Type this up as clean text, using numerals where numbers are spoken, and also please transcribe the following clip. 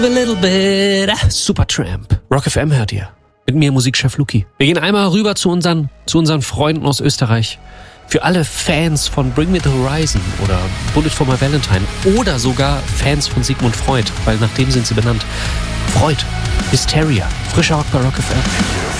A little bit. Supertramp. Rock FM hört ihr. Mit mir Musikchef Luki. Wir gehen einmal rüber zu unseren Freunden aus Österreich. Für alle Fans von Bring Me the Horizon oder Bullet for My Valentine oder sogar Fans von Sigmund Freud, weil nach dem sind sie benannt. Freud, Hysteria, frischer Rock bei Rock FM.